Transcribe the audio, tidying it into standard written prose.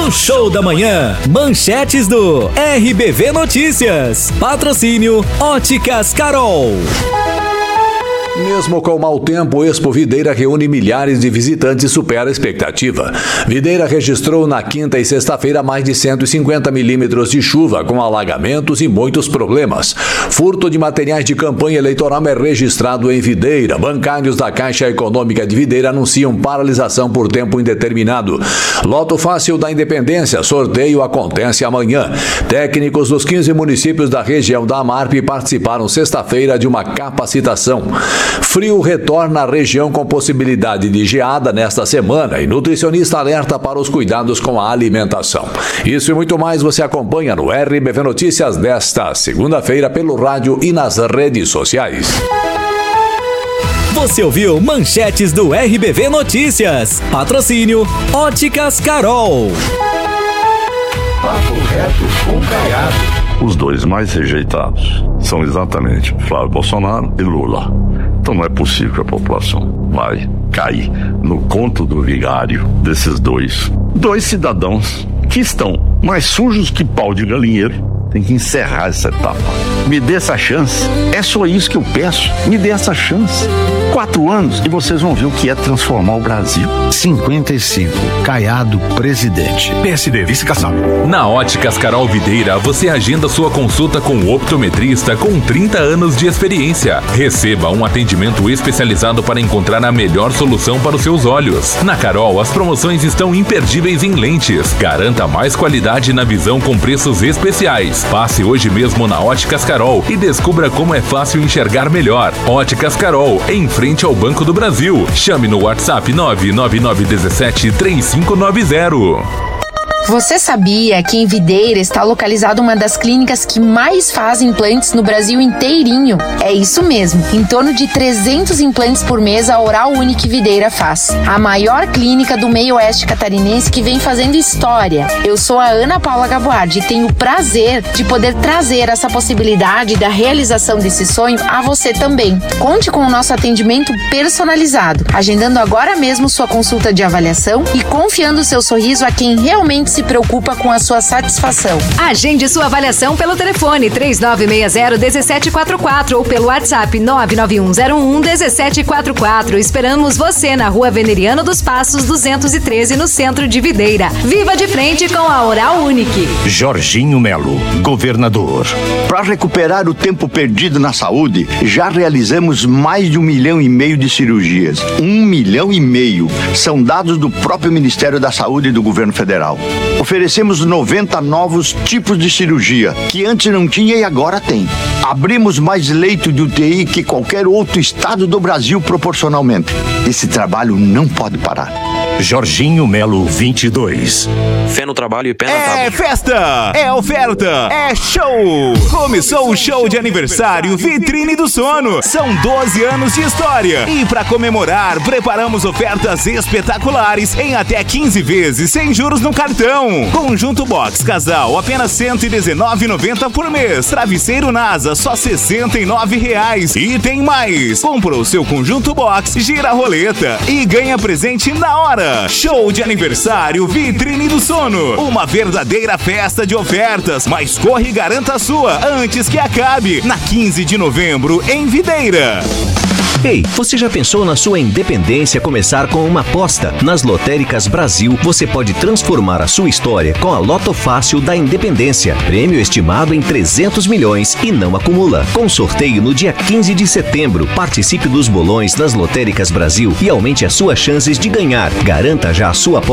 No Show da Manhã, manchetes do RBV Notícias. Patrocínio Óticas Carol. Mesmo com mau tempo, o Expo Videira reúne milhares de visitantes e supera a expectativa. Videira registrou na quinta e sexta-feira mais de 150 milímetros de chuva, com alagamentos e muitos problemas. Furto de materiais de campanha eleitoral é registrado em Videira. Bancários da Caixa Econômica de Videira anunciam paralisação por tempo indeterminado. Loto Fácil da Independência, sorteio acontece amanhã. Técnicos dos 15 municípios da região da Amarpe participaram sexta-feira de uma capacitação. Frio retorna à região com possibilidade de geada nesta semana e nutricionista alerta para os cuidados com a alimentação. Isso e muito mais você acompanha no RBV Notícias desta segunda-feira pelo rádio e nas redes sociais. Você ouviu manchetes do RBV Notícias. Patrocínio Óticas Carol. Papo reto com Caiado. Os dois mais rejeitados são exatamente Flávio Bolsonaro e Lula. Então não é possível que a população vai cair no conto do vigário desses dois cidadãos que estão mais sujos que pau de galinheiro. Tem que encerrar essa etapa. Me dê essa chance. É só isso que eu peço. Me dê essa chance. 4 anos e vocês vão ver o que é transformar o Brasil. 55. Caiado, presidente. PSD, vice-caçado. Na Óticas Carol Videira, você agenda sua consulta com o optometrista com 30 anos de experiência. Receba um atendimento especializado para encontrar a melhor solução para os seus olhos. Na Carol, as promoções estão imperdíveis em lentes. Garanta mais qualidade na visão com preços especiais. Passe hoje mesmo na Óticas Carol e descubra como é fácil enxergar melhor. Óticas Carol, em frente ao Banco do Brasil. Chame no WhatsApp 99917-3590. Você sabia que em Videira está localizada uma das clínicas que mais faz implantes no Brasil inteirinho? É isso mesmo, em torno de 300 implantes por mês a Oral Unique Videira faz. A maior clínica do meio oeste catarinense que vem fazendo história. Eu sou a Ana Paula Gaboardi e tenho o prazer de poder trazer essa possibilidade da realização desse sonho a você também. Conte com o nosso atendimento personalizado, agendando agora mesmo sua consulta de avaliação e confiando seu sorriso a quem realmente se preocupa com a sua satisfação. Agende sua avaliação pelo telefone 3960-1744 ou pelo WhatsApp 99101-1744. Esperamos você na Rua Veneriano dos Passos 213, no centro de Videira. Viva de frente com a Oral Unique. Jorginho Melo, governador. Para recuperar o tempo perdido na saúde, já realizamos mais de 1,5 milhão de cirurgias. 1,5 milhão. São dados do próprio Ministério da Saúde e do Governo Federal. Oferecemos 90 novos tipos de cirurgia, que antes não tinha e agora tem. Abrimos mais leito de UTI que qualquer outro estado do Brasil proporcionalmente. Esse trabalho não pode parar. Jorginho Melo 22. Fé no trabalho e pé na tábua. É festa, é oferta, é show. Começou o show de aniversário Vitrine do Sono. São 12 anos de história. E para comemorar, preparamos ofertas espetaculares em até 15 vezes sem juros no cartão. Conjunto Box Casal, apenas R$ 119,90 por mês. Travesseiro NASA, só R$ 69,00. E tem mais. Compra o seu Conjunto Box, gira a roleta e ganha presente na hora. Show de aniversário Vitrine do Sono. Uma verdadeira festa de ofertas. Mas corre e garanta a sua antes que acabe. Na 15 de novembro, em Videira. Ei, você já pensou na sua independência começar com uma aposta? Nas Lotéricas Brasil, você pode transformar a sua história com a Loto Fácil da Independência. Prêmio estimado em 300 milhões e não acumula. Com sorteio no dia 15 de setembro. Participe dos bolões das Lotéricas Brasil e aumente as suas chances de ganhar. Garanta já a sua aposta